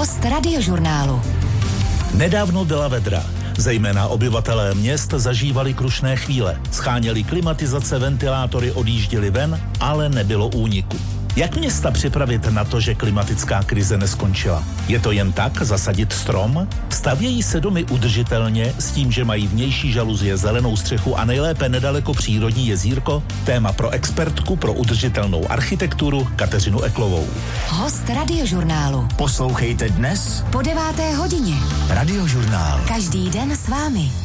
Host Radiožurnálu. Nedávno byla vedra. Zejména obyvatelé měst zažívali krušné chvíle. Scháněli klimatizace, ventilátory, odjížděli ven, ale nebylo úniku. Jak města připravit na to, že klimatická krize neskončila? Je to jen tak zasadit strom? Stavějí se domy udržitelně s tím, že mají vnější žaluzie, zelenou střechu a nejlépe nedaleko přírodní jezírko? Téma pro expertku pro udržitelnou architekturu Kateřinu Eklovou. Host Radiožurnálu. Poslouchejte dnes Po 9. hodině. Radiožurnál. Každý den s vámi.